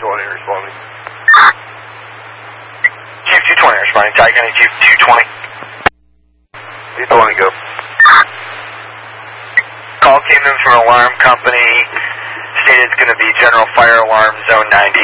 220 responding. Chief 220 responding. Ty County Chief 220. 220, go. Call came in from an alarm company. Stated it's going to be general fire alarm zone 90.